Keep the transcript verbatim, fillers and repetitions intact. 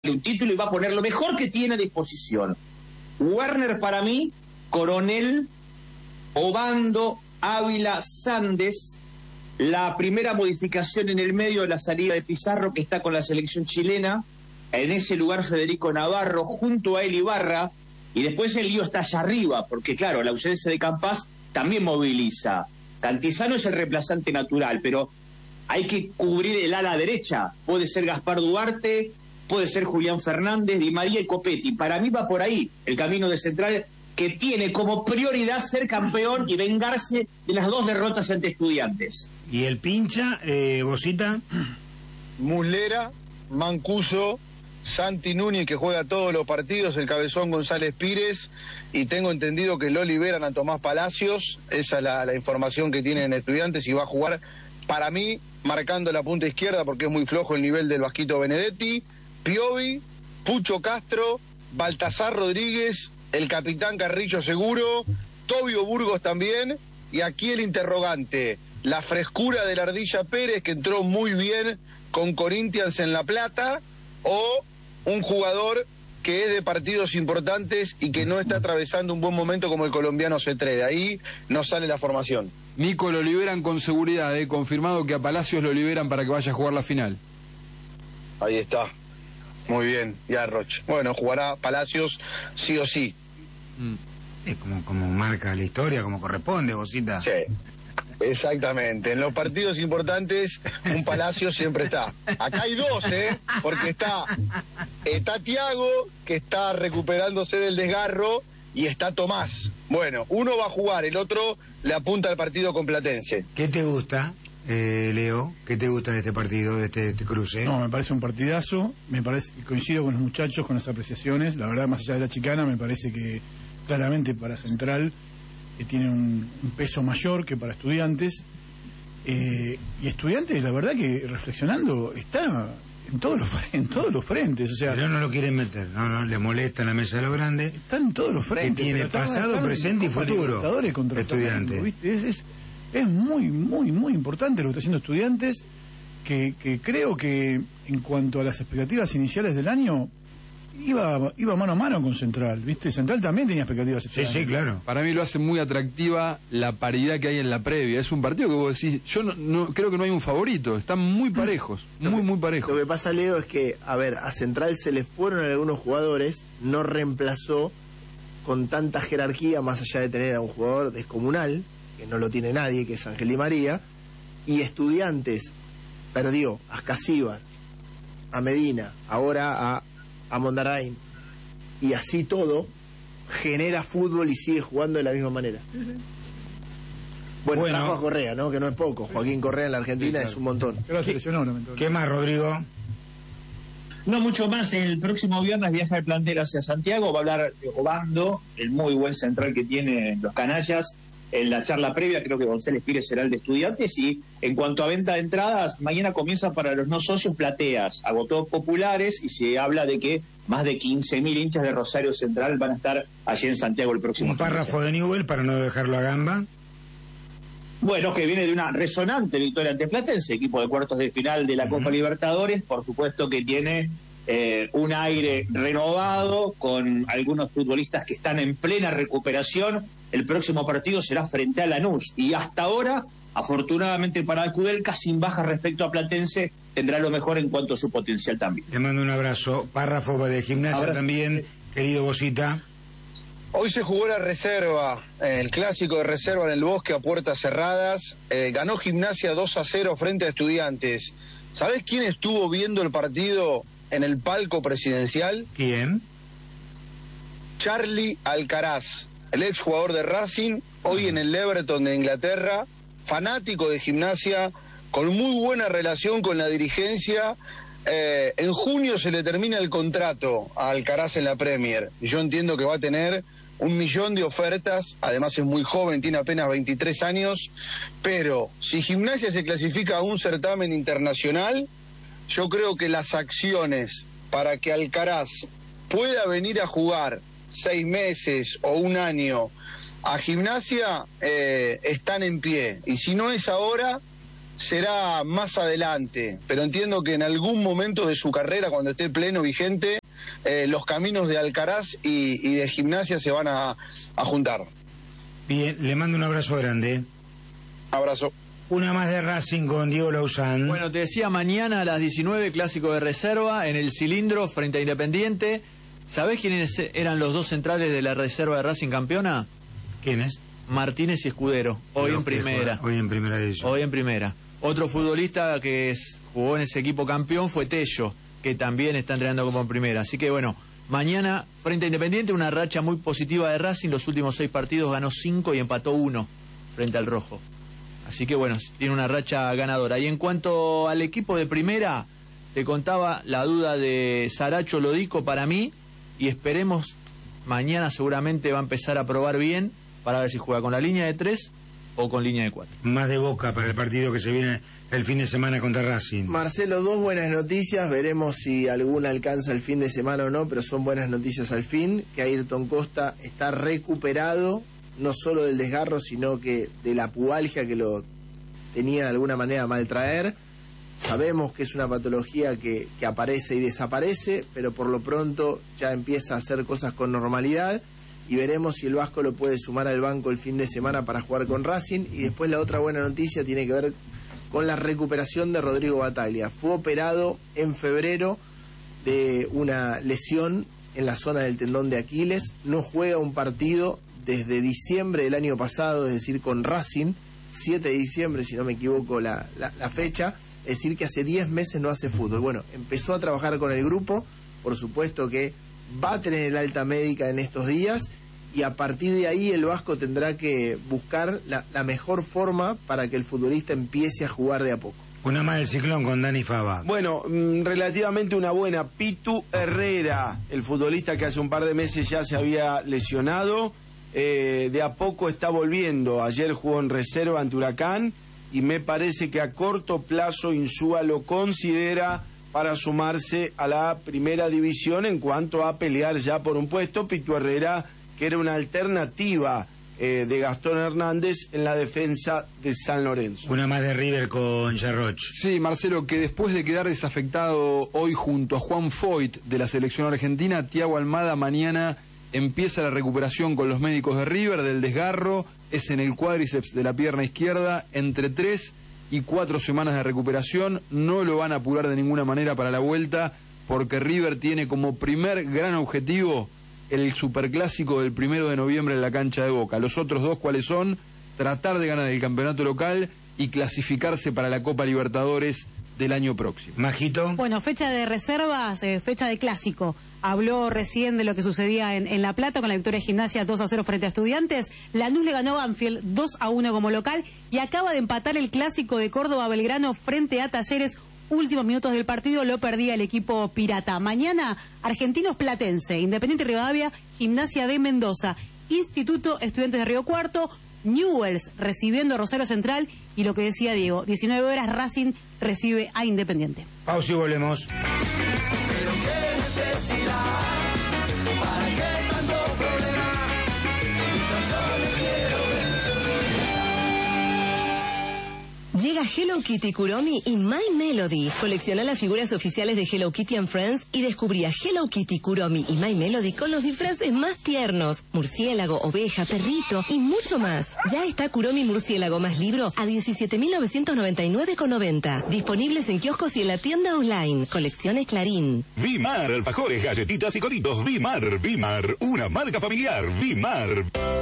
un título y va a poner lo mejor que tiene a disposición. Werner para mí, Coronel, Obando, Ávila, Sandes, la primera modificación en el medio de la salida de Pizarro, que está con la selección chilena, en ese lugar Federico Navarro, junto a él Ibarra, y después el lío está allá arriba, porque claro, la ausencia de Campas también moviliza. Cantizano es el reemplazante natural, pero hay que cubrir el ala derecha, puede ser Gaspar Duarte, puede ser Julián Fernández, Di María y Copetti. Para mí va por ahí el camino de Central, que tiene como prioridad ser campeón y vengarse de las dos derrotas ante Estudiantes. ¿Y el pincha, eh, Bosita? Muslera, Mancuso, Santi Núñez, que juega todos los partidos, el Cabezón González Pires, y tengo entendido que lo liberan a Tomás Palacios. Esa es la, la información que tienen Estudiantes, y va a jugar, para mí, marcando la punta izquierda, porque es muy flojo el nivel del Vasquito Benedetti, Piovi, Pucho Castro, Baltasar Rodríguez, el capitán Carrillo seguro, Tobio Burgos también, y aquí el interrogante, la frescura de la Ardilla Pérez, que entró muy bien con Corinthians en La Plata, o un jugador que es de partidos importantes y que no está atravesando un buen momento como el colombiano Cetré. De ahí no sale la formación. Nico, lo liberan con seguridad, ¿eh? Confirmado que a Palacios lo liberan para que vaya a jugar la final. Ahí está. Muy bien, ya Roche. Bueno, jugará Palacios sí o sí. Mm. Es como, como marca la historia, como corresponde, Bosita. Sí, exactamente. En los partidos importantes, un Palacio siempre está. Acá hay dos, ¿eh? Porque está, está Thiago, que está recuperándose del desgarro, y está Tomás. Bueno, uno va a jugar, el otro le apunta al partido con Platense. ¿Qué te gusta, eh, Leo? ¿Qué te gusta de este partido, de este, de este cruce? No, me parece un partidazo, me parece, coincido con los muchachos, con las apreciaciones, la verdad, más allá de la chicana, me parece que claramente para Central eh, tiene un, un peso mayor que para Estudiantes, eh, y Estudiantes, la verdad que reflexionando, está en todos los en todos los frentes, o sea, pero no lo quieren meter, no, no, le molesta en la mesa de lo grande. Está en todos los frentes. Que tiene pasado, están, presente y futuro. Contra Estudiantes. ¿viste? Es, es, es muy, muy, muy importante lo que está haciendo Estudiantes, que, que creo que en cuanto a las expectativas iniciales del año, iba iba mano a mano con Central, ¿viste? Central también tenía expectativas. Sí, sí, claro. Para mí lo hace muy atractiva la paridad que hay en la previa. Es un partido que vos decís, yo no, no creo que no hay un favorito, están muy parejos, muy, muy parejos. Lo que pasa, Leo, es que, a ver, a Central se le fueron algunos jugadores, no reemplazó con tanta jerarquía, más allá de tener a un jugador descomunal, que no lo tiene nadie, que es Ángel Di María, y Estudiantes perdió a Ascasíbar, a Medina, ahora a a Mondarain, y así todo genera fútbol y sigue jugando de la misma manera. Bueno, bueno, trajo a Correa, ¿no? Que no es poco. Joaquín Correa en la Argentina, sí, claro, es un montón. Pero se lesionó, ¿Qué más, Rodrigo? No mucho más. El próximo viernes viaja el plantel hacia Santiago, va a hablar de Obando, el muy buen central que tiene los canallas. En la charla previa creo que González Pires será el de Estudiantes, y en cuanto a venta de entradas, mañana comienza para los no socios plateas, agotó populares, y se habla de que más de quince mil hinchas de Rosario Central van a estar allí en Santiago el próximo. Un párrafo de Newell para no dejarlo a gamba. Bueno, que viene de una resonante victoria ante Platense, equipo de cuartos de final de la uh-huh. Copa Libertadores, por supuesto que tiene eh, un aire renovado, con algunos futbolistas que están en plena recuperación. El próximo partido será frente a Lanús, y hasta ahora, afortunadamente para Alcudelca, sin baja respecto a Platense, tendrá lo mejor en cuanto a su potencial también. Le mando un abrazo. Párrafo de Gimnasia ahora, también, querido Bosita. Hoy se jugó la reserva, el clásico de reserva en el Bosque a puertas cerradas. Eh, ganó Gimnasia dos a cero frente a Estudiantes. ¿Sabés quién estuvo viendo el partido en el palco presidencial? ¿Quién? Charlie Alcaraz, el ex jugador de Racing, hoy en el Everton de Inglaterra, fanático de Gimnasia, con muy buena relación con la dirigencia. Eh, en junio se le termina el contrato a Alcaraz en la Premier. Yo entiendo que va a tener un millón de ofertas, además es muy joven, tiene apenas veintitrés años, pero si Gimnasia se clasifica a un certamen internacional, yo creo que las acciones para que Alcaraz pueda venir a jugar seis meses o un año a Gimnasia eh, están en pie, y si no es ahora, será más adelante, pero entiendo que en algún momento de su carrera, cuando esté pleno, vigente, eh, los caminos de Alcaraz y, y de Gimnasia se van a, a juntar. Bien, le mando un abrazo grande. Abrazo. Una más de Racing con Diego Lauzán. Bueno, te decía, mañana a las diecinueve, clásico de reserva en el Cilindro frente a Independiente. ¿Sabés quiénes eran los dos centrales de la reserva de Racing campeona? ¿Quiénes? Martínez y Escudero, hoy Los en primera. Hoy en primera división. Hoy en primera. Otro futbolista que es, jugó en ese equipo campeón fue Tello, que también está entrenando como en primera. Así que bueno, mañana frente a Independiente, una racha muy positiva de Racing. Los últimos seis partidos ganó cinco y empató uno frente al Rojo. Así que bueno, tiene una racha ganadora. Y en cuanto al equipo de primera, te contaba la duda de Saracho Lodico para mí, y esperemos, mañana seguramente va a empezar a probar bien para ver si juega con la línea de tres o con línea de cuatro. Más de Boca para el partido que se viene el fin de semana contra Racing. Marcelo, dos buenas noticias, veremos si alguna alcanza el fin de semana o no, pero son buenas noticias al fin, que Ayrton Costa está recuperado, no solo del desgarro, sino que de la pubalgia que lo tenía de alguna manera a maltraer. Sabemos que es una patología que, que aparece y desaparece, pero por lo pronto ya empieza a hacer cosas con normalidad, y veremos si el Vasco lo puede sumar al banco el fin de semana para jugar con Racing. Y después la otra buena noticia tiene que ver con la recuperación de Rodrigo Bataglia. Fue operado en febrero de una lesión en la zona del tendón de Aquiles, no juega un partido desde diciembre del año pasado, es decir, con Racing, siete de diciembre, si no me equivoco la, la, la fecha, es decir, que hace diez meses no hace fútbol. Bueno, empezó a trabajar con el grupo, por supuesto que va a tener el alta médica en estos días, y a partir de ahí el Vasco tendrá que buscar la, la mejor forma para que el futbolista empiece a jugar de a poco. Una más del Ciclón con Dani Fava. Bueno, mmm, relativamente una buena. Pitu Herrera, el futbolista que hace un par de meses ya se había lesionado, eh, de a poco está volviendo. Ayer jugó en reserva ante Huracán y me parece que a corto plazo Insúa lo considera para sumarse a la primera división en cuanto a pelear ya por un puesto. Pitu Herrera, que era una alternativa eh, de Gastón Hernández en la defensa de San Lorenzo. Una más de River con Jarroch. Sí, Marcelo, que después de quedar desafectado hoy junto a Juan Foyt de la selección argentina, Thiago Almada mañana empieza la recuperación con los médicos de River del desgarro. Es en el cuádriceps de la pierna izquierda, entre tres y cuatro semanas de recuperación. No lo van a apurar de ninguna manera para la vuelta, porque River tiene como primer gran objetivo el superclásico del primero de noviembre en la cancha de Boca. Los otros dos, ¿cuáles son? Tratar de ganar el campeonato local y clasificarse para la Copa Libertadores del año próximo. Majito. Bueno, fecha de reservas, eh, fecha de clásico. Habló recién de lo que sucedía en, en La Plata con la victoria de Gimnasia dos a cero frente a Estudiantes. Lanús le ganó a Banfield dos a uno como local y acaba de empatar el clásico de Córdoba-Belgrano frente a Talleres. Últimos minutos del partido lo perdía el equipo pirata. Mañana, Argentinos Platense, Independiente Rivadavia, Gimnasia de Mendoza, Instituto Estudiantes de Río Cuarto, Newell's recibiendo a Rosario Central, y lo que decía Diego, diecinueve horas Racing recibe a Independiente. Pausa y volvemos. Llega Hello Kitty Kuromi y My Melody. Colecciona las figuras oficiales de Hello Kitty and Friends y descubrí a Hello Kitty, Kuromi y My Melody con los disfraces más tiernos. Murciélago, oveja, perrito y mucho más. Ya está Kuromi Murciélago más libro a diecisiete mil novecientos noventa y nueve con noventa. Disponibles en kioscos y en la tienda online. Colecciones Clarín. Vimar, alfajores, galletitas y coritos. Vimar, Vimar, una marca familiar. Vimar.